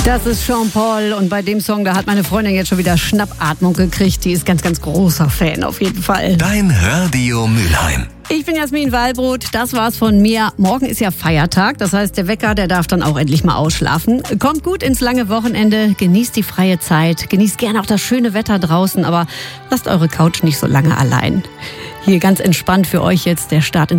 Das ist Sean Paul und bei dem Song, da hat meine Freundin jetzt schon wieder Schnappatmung gekriegt. Die ist ganz, ganz großer Fan auf jeden Fall. Dein Radio Mülheim. Ich bin Jasmin Wallbrot, das war's von mir. Morgen ist ja Feiertag, das heißt der Wecker, der darf dann auch endlich mal ausschlafen. Kommt gut ins lange Wochenende, genießt die freie Zeit, genießt gerne auch das schöne Wetter draußen, aber lasst eure Couch nicht so lange allein. Hier ganz entspannt für euch jetzt der Start ins